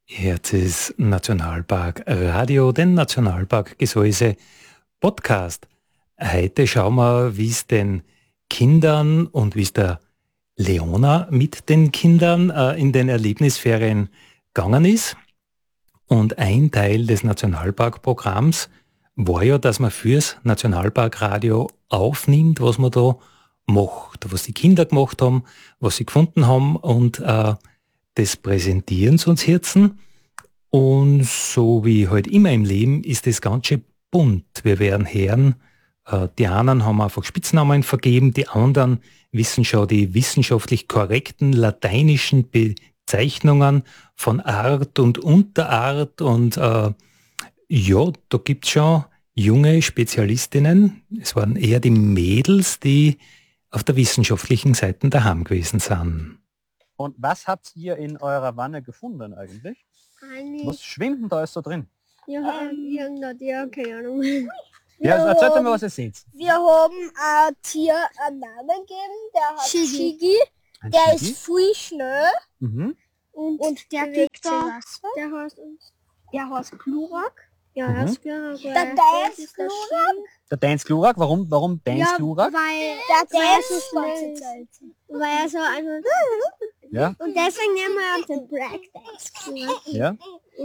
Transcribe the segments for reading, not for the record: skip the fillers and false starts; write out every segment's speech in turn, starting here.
Jetzt ist Nationalpark Radio, den Nationalpark Gesäuse Podcast. Heute schauen wir, wie es den Kindern und wie es der Leona mit den Kindern in den Erlebnisferien gegangen ist. Und ein Teil des Nationalparkprogramms war ja, dass man fürs Nationalparkradio aufnimmt, was man da macht, was die Kinder gemacht haben, was sie gefunden haben und das präsentieren sie uns Herzen. Und so wie halt immer im Leben ist das ganz schön bunt. Wir werden hören, die einen haben einfach Spitznamen vergeben, die anderen wissen schon die wissenschaftlich korrekten lateinischen Bezeichnungen von Art und Unterart. Und ja, da gibt es schon junge Spezialistinnen. Es waren eher die Mädels, die auf der wissenschaftlichen Seite daheim gewesen sind. Und was habt ihr in eurer Wanne gefunden eigentlich? Was schwimmt denn da alles so drin? Ja, keine Ahnung. Ja, erzählt mir, was ihr seht. Wir haben ein Tier einen Namen gegeben, der hat Shigi. Der ist viel schnell. Mhm. Und der bewegt sich Wasser. Der heißt Glurak. Ja, Mhm. heißt Glurak. Der Dance Glurak. Der Dance Glurak, warum Dance Glurak? Weil der so schnell ist. Weil er so einfach... Ja. Und deswegen nehmen wir auch den Breakdance Glurak. Ja.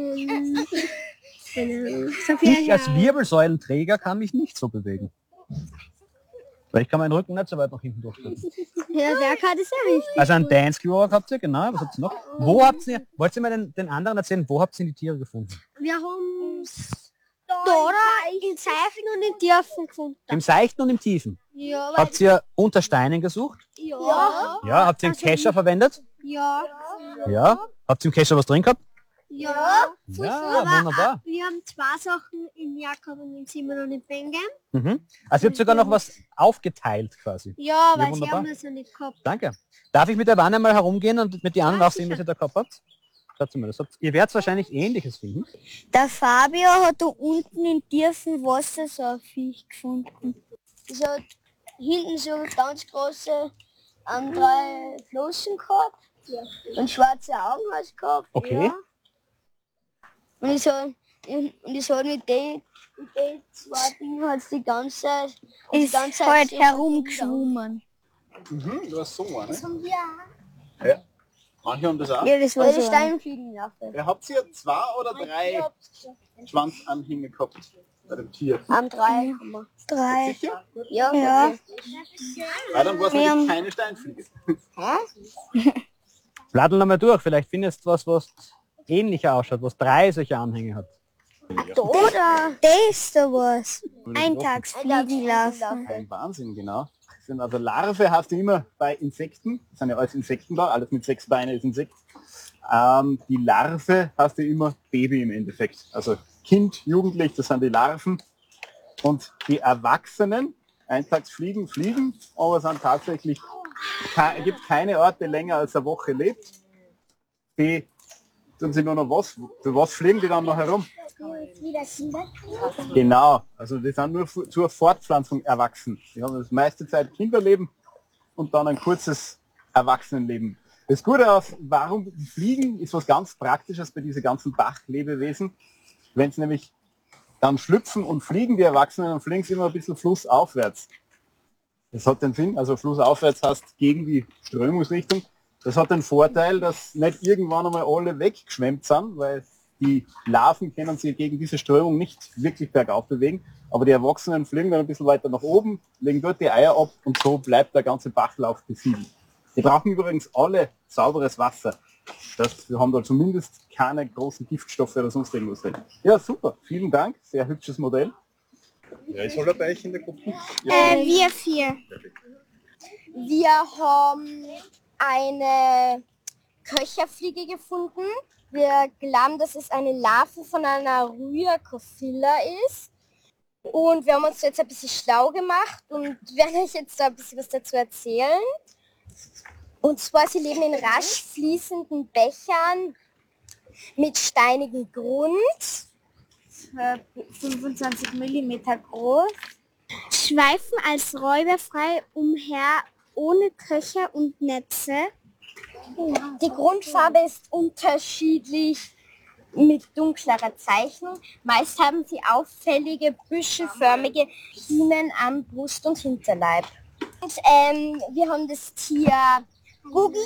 So Ich als Wirbelsäulenträger kann mich nicht so bewegen. Weil ich kann meinen Rücken nicht so weit nach hinten durchstellen. Ja, der kann das ja richtig. Also einen Dance Glurak habt ihr, genau. Was habt ihr noch? Wo habt ihr, wollt ihr mal den anderen erzählen, wo habt ihr die Tiere gefunden? Wir haben da in Seifen und in Tiefen gefunden. Im Seichten und im Tiefen. Ja, Habt ihr unter Steinen gesucht? ja. Ja. Habt ihr einen Kescher verwendet? Ja. Ja. Habt ihr im Kescher was drin gehabt? Ja. Ja, wunderbar. Wir haben zwei Sachen in Jakob und in Simon und in Bengen. Mhm. Also ihr habt sogar noch was aufgeteilt quasi. Ja, weil sie wunderbar. haben das ja nicht gehabt. Danke. Darf ich mit der Wanne mal herumgehen und mit den anderen auch sehen, was ihr da gehabt habt? Schaut mal, das habt, ihr werdet wahrscheinlich Ähnliches finden. Der Fabio hat da unten in tiefen Wasser so ein Viech gefunden. Es hat hinten so ganz große 3 Flossen gehabt und schwarze Augen hat es gehabt. Okay. Ja. Und es hat mit den zwei Dingen hat die ganze Zeit halt herumgeschwommen. Mhm, du hast so eine. Das haben wir auch. Ja. Manche haben das auch. Ja, das war so Steinfliegen dafür. Ja, habt ihr 2 oder 3 Schwanzanhänge gehabt bei dem Tier? Am 3. 3. Sicher? Ja. Weil dann war es nämlich keine Steinfliege. Bladel nochmal durch, vielleicht findest du was ähnlicher ausschaut, was 3 solche Anhänge hat. Oder das da was. Eintagsfliegenlarven. Ein Wahnsinn, genau. Sind also Larve hast du immer bei Insekten, das sind ja alles Insekten da, alles mit 6 Beinen ist Insekt. Die Larve hast du immer Baby im Endeffekt. Also Kind, Jugendlich, das sind die Larven. Und die Erwachsenen, Eintagsfliegen, fliegen, aber sind tatsächlich, es gibt keine Art, die länger als eine Woche lebt. Die tun sie nur noch was, für was fliegen die dann noch herum? Genau, also die sind nur zur Fortpflanzung erwachsen. Die haben das meiste Zeit Kinderleben und dann ein kurzes Erwachsenenleben. Das Gute auf, warum die fliegen, ist was ganz Praktisches bei diesen ganzen Bachlebewesen. Wenn es nämlich dann schlüpfen und fliegen, die Erwachsenen, dann fliegen sie immer ein bisschen flussaufwärts. Das hat den Sinn, also flussaufwärts heißt gegen die Strömungsrichtung. Das hat den Vorteil, dass nicht irgendwann einmal alle weggeschwemmt sind, weil die Larven können sich gegen diese Strömung nicht wirklich bergauf bewegen, aber die Erwachsenen fliegen dann ein bisschen weiter nach oben, legen dort die Eier ab und so bleibt der ganze Bachlauf besiedelt. Die brauchen übrigens alle sauberes Wasser. Wir haben da zumindest keine großen Giftstoffe oder sonst irgendwas drin. Ja, super. Vielen Dank. Sehr hübsches Modell. Wer ist alle bei euch in der Gruppe? Wir 4. Wir haben eine Köcherfliege gefunden. Wir glauben, dass es eine Larve von einer Rührkopfilla ist. Und wir haben uns jetzt ein bisschen schlau gemacht und werden euch jetzt da ein bisschen was dazu erzählen. Und zwar, sie leben in rasch fließenden Bechern mit steinigem Grund, 25 mm groß, schweifen als Räuber frei umher ohne Köcher und Netze. Die Grundfarbe ist unterschiedlich mit dunklerer Zeichnung. Meist haben sie auffällige, büschelförmige Kiemen am Brust- und Hinterleib. Und, wir haben das Tier Boogie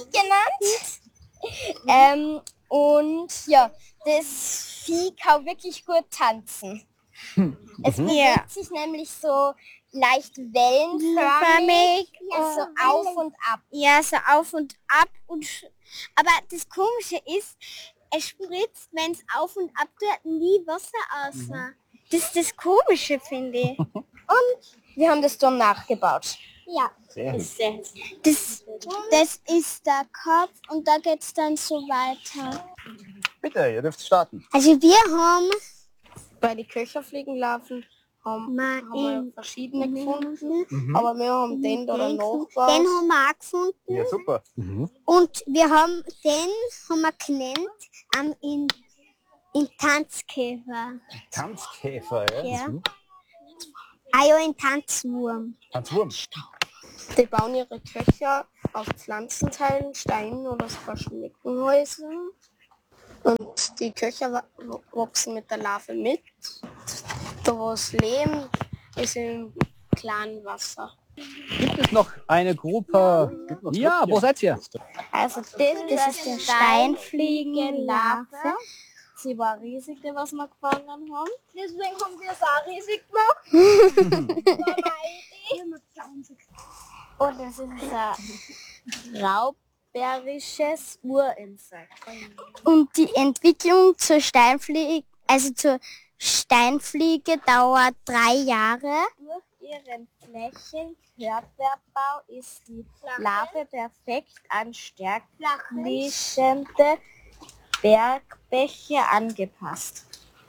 genannt. Und ja, das Vieh kann wirklich gut tanzen. Es bewegt sich nämlich so leicht wellenförmig, so auf und ab. Ja, so auf und ab. Aber das Komische ist, es spritzt, wenn es auf und ab tut, nie Wasser aus. Das ist das Komische, finde ich. Und wir haben das dann nachgebaut. Ja, Sehr hübsch. das ist der Kopf und da geht es dann so weiter. Bitte, ihr dürft starten. Also wir haben Bei den Köcherfliegenlarven haben wir verschiedene gefunden, den aber wir haben den da noch haben wir auch gefunden. Ja, super. Und wir haben den genannt in Tanzkäfer. Tanzkäfer, ja. Ja. Ah ja, in Tanzwurm. Tanzwurm. Die bauen ihre Köcher auf Pflanzenteilen, Steinen oder sogar Schneckenhäusern. Und die Köcher wachsen mit der Larve mit. Da wo es Lehm ist im klaren Wasser. Gibt es noch eine Gruppe? Ja, wo seid ihr? Also das ist die Steinfliegenlarve. Sie war riesig, die was wir gefangen haben. Deswegen haben wir es auch riesig gemacht. Und das ist ein raubbeerisches Urinsekt. Und die Entwicklung zur Steinfliege dauert 3 Jahre. Durch ihren Flächenkörperbau ist die Larve perfekt an stärkliegende Bergbäche angepasst.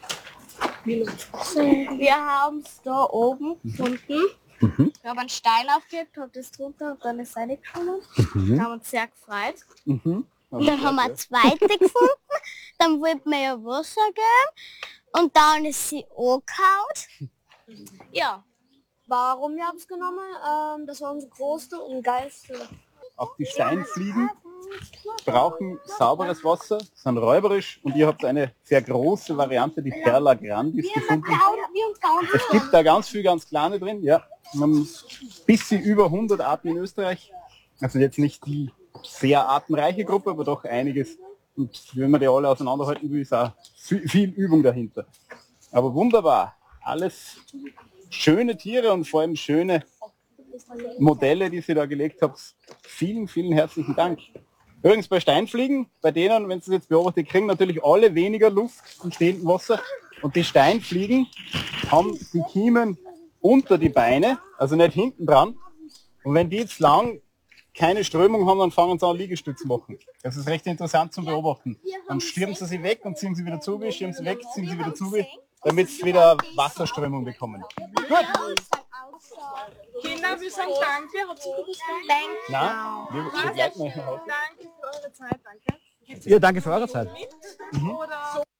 Wir haben es da oben gefunden. Wir haben einen Stein aufgelegt, haben das drunter und dann ist reingekommen. Wir haben uns sehr gefreut. Und dann haben wir eine zweite gefunden. Dann wollten wir ja Wasser geben. Und dann ist sie angehauen. Ja, warum wir haben es genommen? Das war unser größter und geilste. Auch die Steinfliegen brauchen sauberes Wasser, sind räuberisch und ihr habt eine sehr große Variante, die Perla grandis gefunden. Es gibt da ganz viel ganz kleine drin, ja. Wir haben bis sie über 100 Arten in Österreich. Also jetzt nicht die sehr artenreiche Gruppe, aber doch einiges. Und wenn man die alle auseinanderhalten will, ist auch viel Übung dahinter. Aber wunderbar. Alles schöne Tiere und vor allem schöne Modelle, die ihr da gelegt habt. Vielen, vielen herzlichen Dank. Übrigens bei Steinfliegen, bei denen, wenn Sie es jetzt beobachtet, kriegen natürlich alle weniger Luft im stehenden Wasser. Und die Steinfliegen haben die Kiemen unter die Beine, also nicht hinten dran. Und wenn die jetzt lang keine Strömung haben, dann fangen sie an Liegestütz machen. Das ist recht interessant zum Beobachten. Dann stirben sie weg und ziehen sie wieder zu, stirben sie weg, ziehen sie wieder zu, damit sie wieder Wasserströmung bekommen. Gut. Kinder, wir sagen danke. Habt ihr gutes Danke. Na, wir begleiten euch nach Hause. Danke für eure Zeit, danke. Ja, danke für eure Zeit. Oder